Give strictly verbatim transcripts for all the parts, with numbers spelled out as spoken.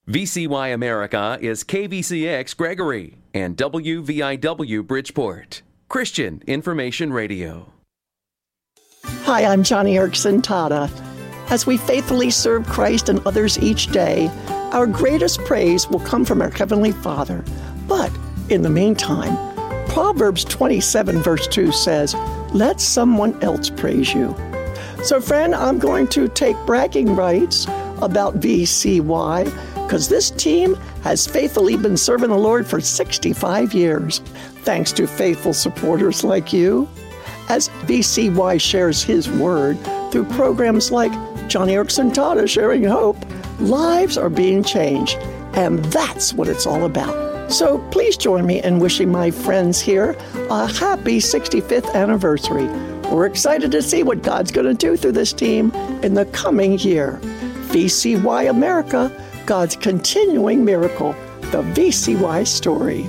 V C Y America is K V C X Gregory and W V I W Bridgeport. Christian Information Radio. Hi, I'm Johnny Erickson Tata. As we faithfully serve Christ and others each day, our greatest praise will come from our Heavenly Father. But in the meantime, Proverbs twenty-seven verse two says, "Let someone else praise you." So friend, I'm going to take bragging rights about V C Y because this team has faithfully been serving the Lord for sixty-five years, thanks to faithful supporters like you. As V C Y shares His Word through programs like Johnny Erickson Tata Sharing Hope, lives are being changed, and that's what it's all about. So please join me in wishing my friends here a happy sixty-fifth anniversary. We're excited to see what God's going to do through this team in the coming year. V C Y America, God's continuing miracle, the V C Y story.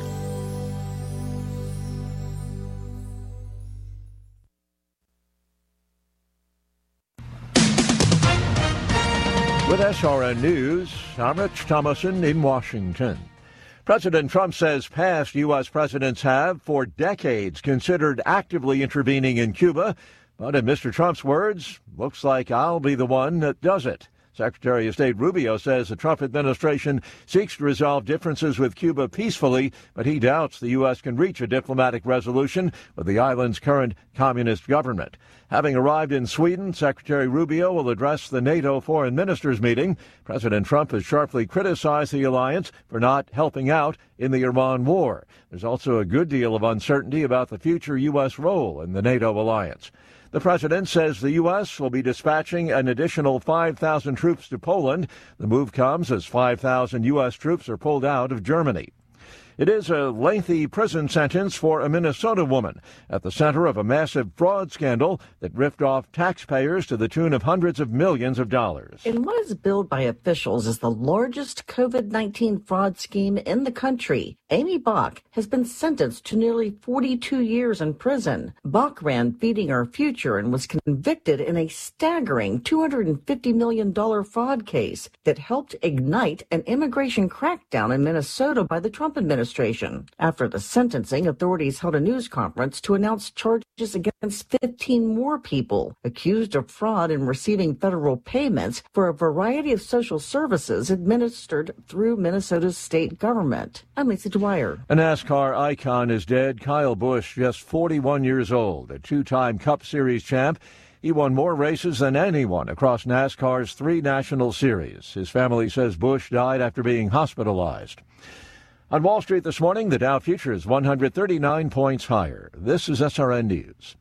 With S R N News, I'm Rich Thomason in Washington. President Trump says past U S presidents have, for decades, considered actively intervening in Cuba. But in Mister Trump's words, looks like I'll be the one that does it. Secretary of State Rubio says the Trump administration seeks to resolve differences with Cuba peacefully, but he doubts the U S can reach a diplomatic resolution with the island's current communist government. Having arrived in Sweden, Secretary Rubio will address the NATO foreign ministers meeting. President Trump has sharply criticized the alliance for not helping out in the Iran war. There's also a good deal of uncertainty about the future U S role in the NATO alliance. The president says the U S will be dispatching an additional five thousand troops to Poland. The move comes as five thousand U S troops are pulled out of Germany. It is a lengthy prison sentence for a Minnesota woman at the center of a massive fraud scandal that ripped off taxpayers to the tune of hundreds of millions of dollars. In what is billed by officials as the largest COVID nineteen fraud scheme in the country, Amy Bach has been sentenced to nearly forty-two years in prison. Bach ran Feeding Our Future and was convicted in a staggering two hundred fifty million dollars fraud case that helped ignite an immigration crackdown in Minnesota by the Trump administration. After the sentencing, authorities held a news conference to announce charges against fifteen more people accused of fraud in receiving federal payments for a variety of social services administered through Minnesota's state government. I'm Lisa Dwyer. A NASCAR icon is dead. Kyle Busch, just forty-one years old, a two-time Cup Series champ. He won more races than anyone across NASCAR's three national series. His family says Busch died after being hospitalized. On Wall Street this morning, the Dow futures one hundred thirty-nine points higher. This is S R N News.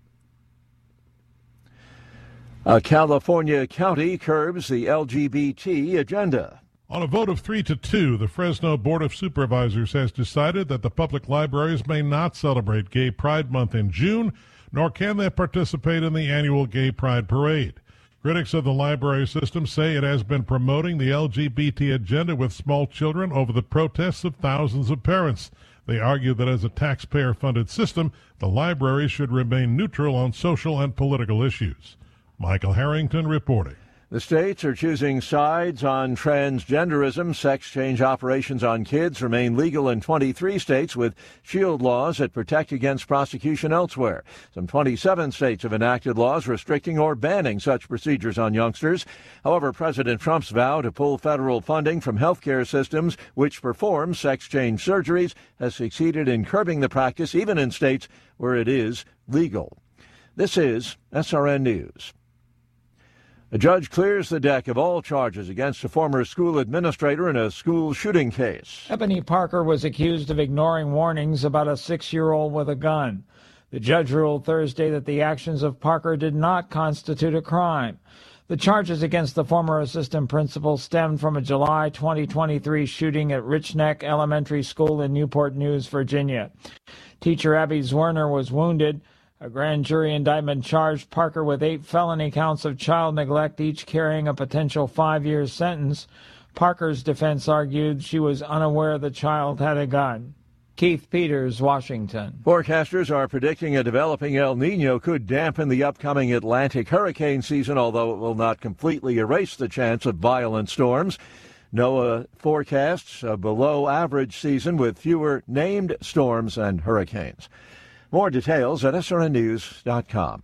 A California county curbs the L G B T agenda. On a vote of three to two, the Fresno Board of Supervisors has decided that the public libraries may not celebrate Gay Pride Month in June, nor can they participate in the annual Gay Pride Parade. Critics of the library system say it has been promoting the L G B T agenda with small children over the protests of thousands of parents. They argue that as a taxpayer-funded system, the library should remain neutral on social and political issues. Michael Harrington reporting. The states are choosing sides on transgenderism. Sex change operations on kids remain legal in twenty-three states with shield laws that protect against prosecution elsewhere. Some twenty-seven states have enacted laws restricting or banning such procedures on youngsters. However, President Trump's vow to pull federal funding from healthcare systems which perform sex change surgeries has succeeded in curbing the practice, even in states where it is legal. This is S R N News. A judge clears the deck of all charges against a former school administrator in a school shooting case. Ebony Parker was accused of ignoring warnings about a six-year-old with a gun. The judge ruled Thursday that the actions of Parker did not constitute a crime. The charges against the former assistant principal stemmed from a July twenty twenty-three shooting at Rich Neck Elementary School in Newport News, Virginia. Teacher Abby Zwerner was wounded. A grand jury indictment charged Parker with eight felony counts of child neglect, each carrying a potential five-year sentence. Parker's defense argued she was unaware the child had a gun. Keith Peters, Washington. Forecasters are predicting a developing El Nino could dampen the upcoming Atlantic hurricane season, although it will not completely erase the chance of violent storms. NOAA forecasts a below-average season with fewer named storms and hurricanes. More details at S R N news dot com.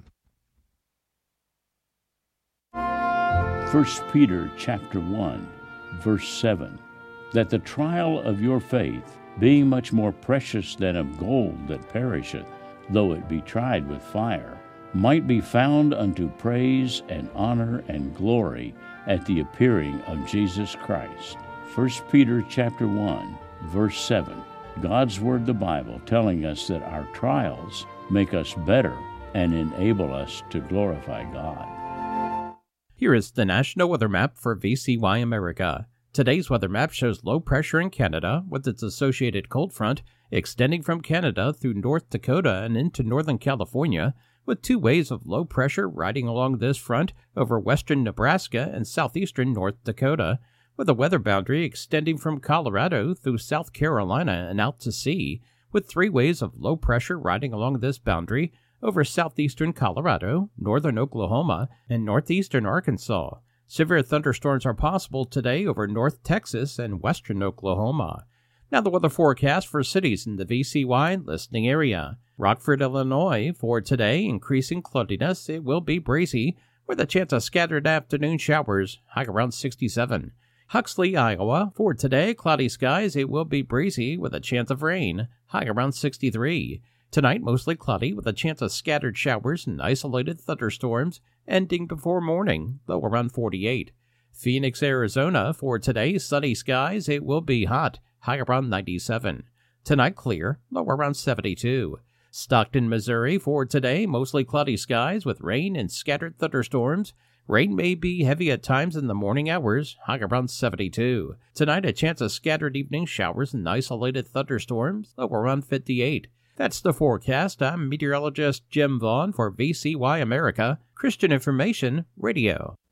First Peter chapter one, verse seven, that the trial of your faith, being much more precious than of gold that perisheth, though it be tried with fire, might be found unto praise and honor and glory at the appearing of Jesus Christ. First Peter chapter one, verse seven, God's Word, the Bible, telling us that our trials make us better and enable us to glorify God. Here is the National Weather Map for V C Y America. Today's weather map shows low pressure in Canada with its associated cold front extending from Canada through North Dakota and into northern California, with two waves of low pressure riding along this front over western Nebraska and southeastern North Dakota, with a weather boundary extending from Colorado through South Carolina and out to sea, with three waves of low pressure riding along this boundary over southeastern Colorado, northern Oklahoma, and northeastern Arkansas. Severe thunderstorms are possible today over North Texas and western Oklahoma. Now the weather forecast for cities in the V C Y listening area. Rockford, Illinois, for today, increasing cloudiness. It will be breezy, with a chance of scattered afternoon showers, high around sixty-seven. Huxley, Iowa, for today, cloudy skies. It will be breezy, with a chance of rain, high around sixty-three. Tonight, mostly cloudy, with a chance of scattered showers and isolated thunderstorms, ending before morning, low around forty-eight. Phoenix, Arizona, for today, sunny skies. It will be hot, high around ninety-seven. Tonight, clear, low around seventy-two. Stockton, Missouri, for today, mostly cloudy skies with rain and scattered thunderstorms. Rain may be heavy at times in the morning hours, high around seventy-two. Tonight, a chance of scattered evening showers and isolated thunderstorms, low around fifty-eight. That's the forecast. I'm meteorologist Jim Vaughn for V C Y America, Christian Information Radio.